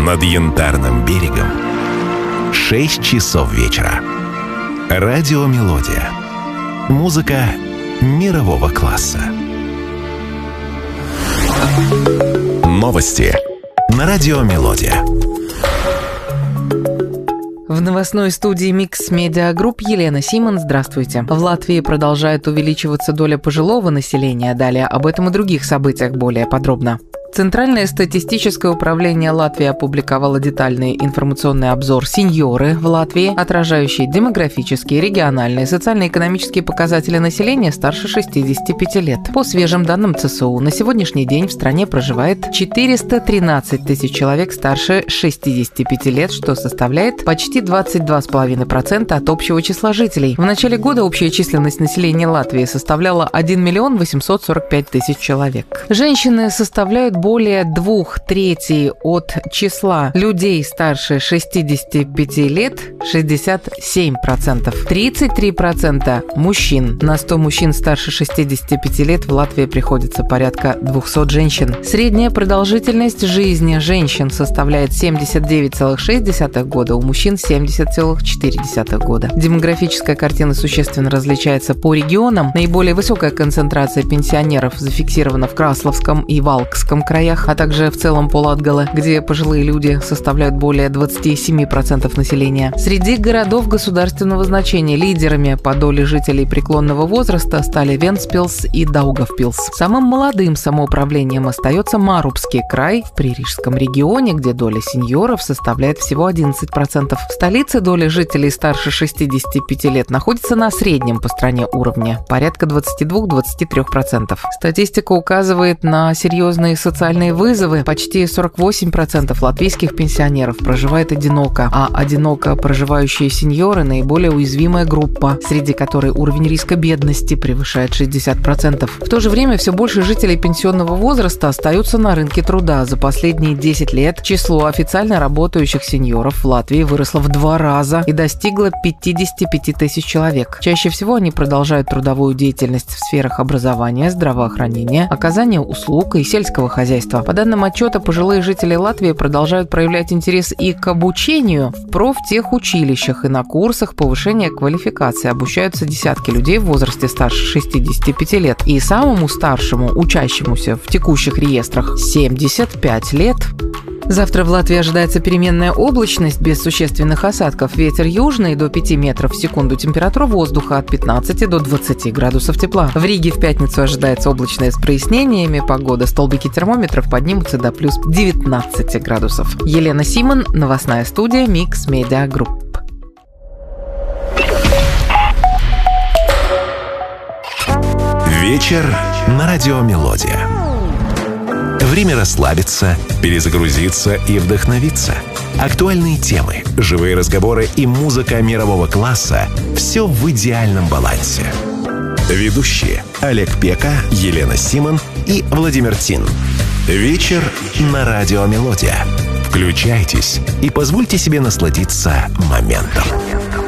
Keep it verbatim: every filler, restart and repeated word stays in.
над Янтарным берегом. Шесть часов вечера. Радио «Мелодия». Музыка мирового класса. Новости на радио «Мелодия». В новостной студии Mix Media Group Елена Симон. Здравствуйте. В Латвии продолжает увеличиваться доля пожилого населения. Далее об этом и других событиях более подробно. Центральное статистическое управление Латвии опубликовало детальный информационный обзор «Сеньоры в Латвии», отражающий демографические, региональные, социально-экономические показатели населения старше шестидесяти пяти лет. По свежим данным ЦСУ, на сегодняшний день в стране проживает четыреста тринадцать тысяч человек старше шестидесяти пяти лет, что составляет почти двадцать два целых пять десятых процента от общего числа жителей. В начале года общая численность населения Латвии составляла один миллион восемьсот сорок пять тысяч человек. Женщины составляют более двух третей от числа людей старше шестидесяти пяти лет, шестьдесят семь процентов. тридцать три процента мужчин. На сто мужчин старше шестидесяти пяти лет в Латвии приходится порядка двухсот женщин. Средняя продолжительность жизни женщин составляет семьдесят девять целых шесть десятых года, у мужчин семьдесят целых четыре десятых года. Демографическая картина существенно различается по регионам. Наиболее высокая концентрация пенсионеров зафиксирована в Красловском и Валкском краях, а также в целом по Латгале, где пожилые люди составляют более двадцати семи процентов населения. Среди городов государственного значения лидерами по доле жителей преклонного возраста стали Вентспилс и Даугавпилс. Самым молодым самоуправлением остается Марубский край в Пририжском регионе, где доля сеньоров составляет всего одиннадцать процентов. В столице доля жителей старше шестидесяти пяти лет находится на среднем по стране уровне, порядка двадцати двух — двадцати трёх процентов. Статистика указывает на серьезные социальные Социальные вызовы. Почти сорок восемь процентов латвийских пенсионеров проживает одиноко, а одиноко проживающие сеньоры – наиболее уязвимая группа, среди которой уровень риска бедности превышает шестьдесят процентов. В то же время все больше жителей пенсионного возраста остаются на рынке труда. За последние десять лет число официально работающих сеньоров в Латвии выросло в два раза и достигло пятидесяти пяти тысяч человек. Чаще всего они продолжают трудовую деятельность в сферах образования, здравоохранения, оказания услуг и сельского хозяйства. По данным отчета, пожилые жители Латвии продолжают проявлять интерес и к обучению в профтехучилищах и на курсах повышения квалификации. Обучаются десятки людей в возрасте старше шестидесяти пяти лет. И самому старшему, учащемуся в текущих реестрах, семьдесят пять лет. Завтра в Латвии ожидается переменная облачность без существенных осадков. Ветер южный до пяти метров в секунду. Температура воздуха от пятнадцати до двадцати градусов тепла. В Риге в пятницу ожидается облачное с прояснениями. Погода. Столбики термометров поднимутся до плюс девятнадцати градусов. Елена Симон, новостная студия Mix Media Group. Вечер на радио «Мелодия». Время расслабиться, перезагрузиться и вдохновиться. Актуальные темы, живые разговоры и музыка мирового класса – все в идеальном балансе. Ведущие Олег Пека, Елена Симон и Владимир Тин. Вечер на радио «Мелодия». Включайтесь и позвольте себе насладиться моментом.